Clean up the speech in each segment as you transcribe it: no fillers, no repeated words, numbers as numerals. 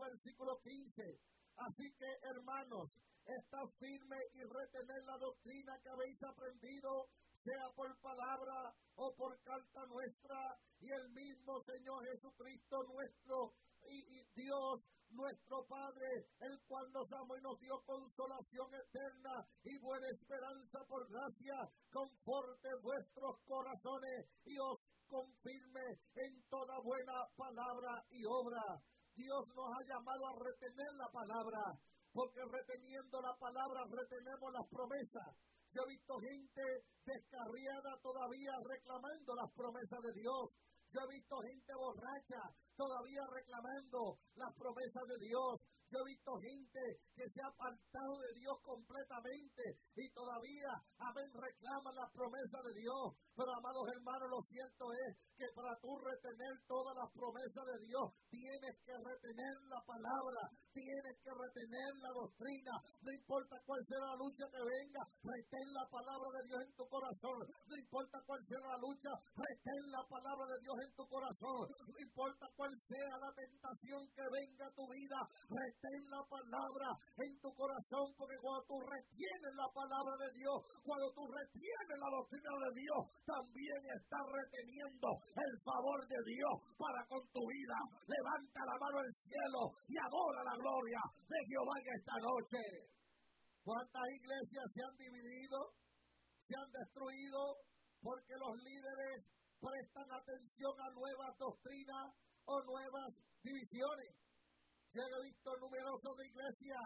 versículo 15. Así que, hermanos, estad firme y retened la doctrina que habéis aprendido, sea por palabra o por carta nuestra, y el mismo Señor Jesucristo nuestro y Dios nuestro Padre, el cual nos amó y nos dio consolación eterna y buena esperanza por gracia, conforte vuestros corazones y os confirme en toda buena palabra y obra. Dios nos ha llamado a retener la palabra, porque reteniendo la palabra retenemos las promesas. Yo he visto gente descarriada todavía reclamando las promesas de Dios. Yo he visto gente borracha todavía reclamando las promesas de Dios. Yo he visto gente que se ha apartado de Dios completamente y todavía, reclaman las promesas de Dios. Pero, amados hermanos, lo cierto es que para tú retener todas las promesas de Dios, tienes que retener la palabra, tienes que retener la doctrina. No importa cuál sea la lucha que venga, retén la palabra de Dios en tu corazón. No importa cuál sea la lucha, retén la palabra de Dios en tu corazón. No importa cuál sea la tentación que venga a tu vida, retén la palabra en tu corazón, porque cuando tú retienes la palabra de Dios, cuando tú retienes la doctrina de Dios, también estás reteniendo el favor de Dios para con tu vida. Levanta la mano al cielo y adora la gloria de Jehová en esta noche. ¿Cuántas iglesias se han dividido, se han destruido, porque los líderes prestan atención a nuevas doctrinas o nuevas divisiones? Yo he visto numerosas iglesias,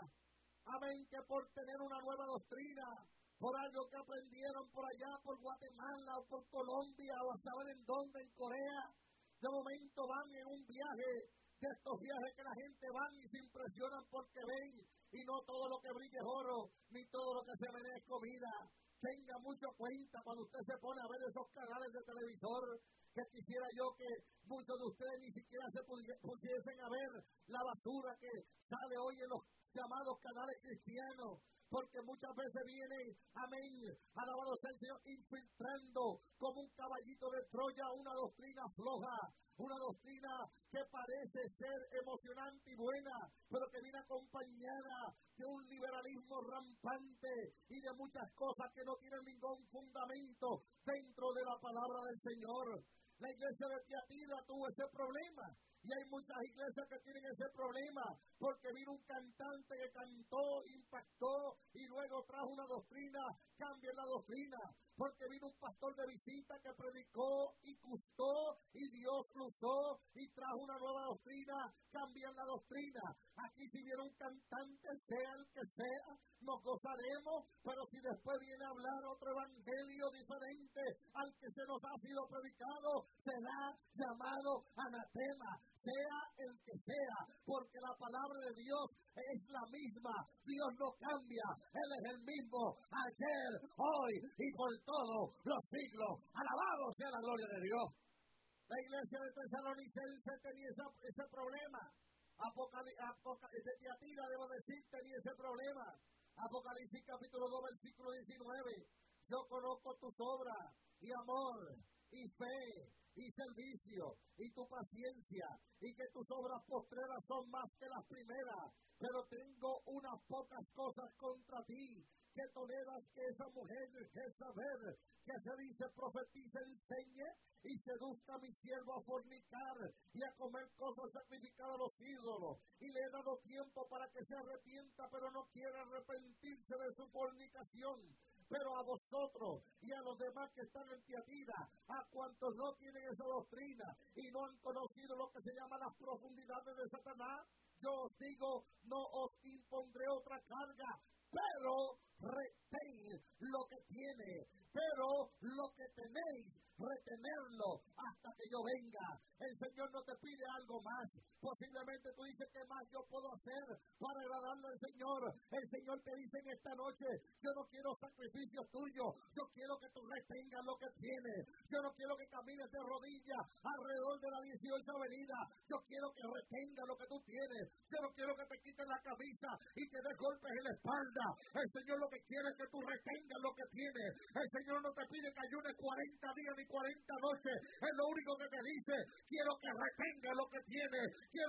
que por tener una nueva doctrina, por algo que aprendieron por allá, por Guatemala o por Colombia o a saber en dónde, en Corea, de momento van en un viaje, de estos viajes que la gente van y se impresionan porque ven, y no todo lo que brilla es oro, ni todo lo que se menea es comida. Tenga mucho cuenta cuando usted se pone a ver esos canales de televisor, que quisiera yo que muchos de ustedes ni siquiera se pusiesen a ver la basura que sale hoy en los llamados canales cristianos, porque muchas veces vienen, alabado sea el Señor, infiltrando como un caballito de Troya una doctrina floja, una doctrina que parece ser emocionante y buena, pero que viene acompañada de un liberalismo rampante y de muchas cosas que no tienen ningún fundamento dentro de la palabra del Señor. La iglesia de Tiatira tuvo ese problema. Y hay muchas iglesias que tienen ese problema, porque vino un cantante que cantó, impactó, y luego trajo una doctrina, cambien la doctrina. Porque vino un pastor de visita que predicó y gustó, y Dios lo usó, y trajo una nueva doctrina, cambian la doctrina. Aquí si viene un cantante, sea el que sea, nos gozaremos, pero si después viene a hablar otro evangelio diferente al que se nos ha sido predicado, será llamado anatema. Sea el que sea, porque la palabra de Dios es la misma. Dios no cambia, Él es el mismo ayer, hoy y por todos los siglos. Alabado sea la gloria de Dios. La iglesia de Tesalonicenses tenía ese problema. De Tiatira, debo decir, tenía ese problema. Apocalipsis capítulo 2, versículo 19. Yo conozco tus obras y amor y fe y servicio, y tu paciencia, y que tus obras postreras son más que las primeras, pero tengo unas pocas cosas contra ti, que toleras que esa mujer Jezabel, que se dice profetiza, enseñe, y seduzca a mi siervo a fornicar, y a comer cosas sacrificadas a los ídolos, y le he dado tiempo para que se arrepienta, pero no quiere arrepentirse de su fornicación. Pero a vosotros y a los demás que están en Tiatira, a cuantos no tienen esa doctrina y no han conocido lo que se llama las profundidades de Satanás, yo os digo, no os impondré otra carga, pero retén lo que tiene, pero lo que tenéis, retenerlo hasta que yo venga. El Señor no te pide algo más. Posiblemente tú dices, ¿qué más yo puedo hacer para agradarle al Señor? El Señor te dice en esta noche, yo no quiero sacrificios tuyos, yo quiero que tú retengas lo que tienes. Yo no quiero que camines de rodillas alrededor de la 18 avenida. Yo quiero que retengas lo que tú tienes. Yo no quiero que te quites la camisa y te des golpes en la espalda. El Señor lo que quiere es que tú retengas lo que tienes. El Señor no te pide que ayunes 40 días ni 40 noches. Es lo único que te dice. Quiero que retengas lo que tienes. Quiero